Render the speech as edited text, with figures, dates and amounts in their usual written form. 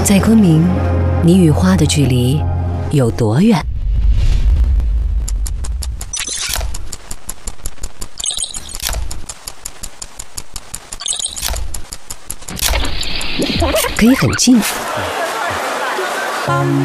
在昆明，你与花的距离有多远？可以很近，